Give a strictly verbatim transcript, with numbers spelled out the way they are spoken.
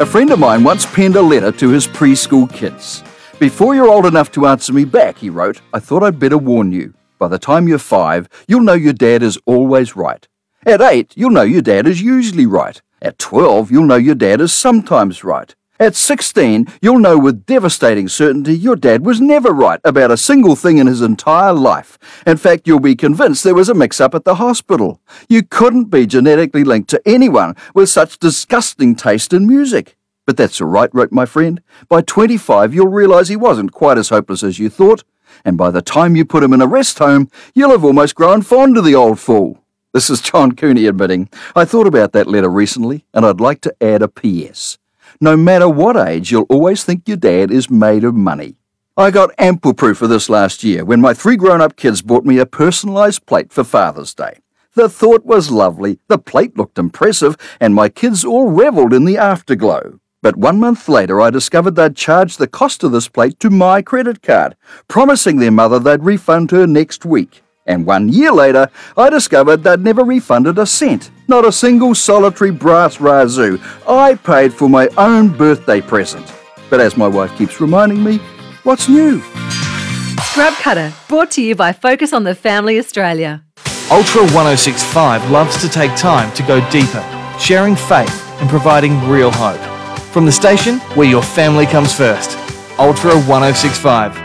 A friend of mine once penned a letter to his preschool kids. "Before you're old enough to answer me back," he wrote, "I thought I'd better warn you. By the time you're five, you'll know your dad is always right. At eight, you'll know your dad is usually right. At twelve, you'll know your dad is sometimes right. At sixteen, you'll know with devastating certainty your dad was never right about a single thing in his entire life. In fact, you'll be convinced there was a mix-up at the hospital. You couldn't be genetically linked to anyone with such disgusting taste in music. But that's all right," wrote my friend. "By twenty-five, you'll realise he wasn't quite as hopeless as you thought. And by the time you put him in a rest home, you'll have almost grown fond of the old fool." This is John Cooney admitting, "I thought about that letter recently, and I'd like to add a P S. No matter what age, you'll always think your dad is made of money." I got ample proof of this last year when my three grown-up kids bought me a personalised plate for Father's Day. The thought was lovely, the plate looked impressive, and my kids all revelled in the afterglow. But one month later, I discovered they'd charged the cost of this plate to my credit card, promising their mother they'd refund her next week. And one year later, I discovered they'd never refunded a cent, not a single solitary brass razoo. I paid for my own birthday present. But as my wife keeps reminding me, what's new? Scrub Cutter, brought to you by Focus on the Family Australia. Ultra one oh six point five loves to take time to go deeper, sharing faith and providing real hope. From the station where your family comes first, Ultra one oh six point five.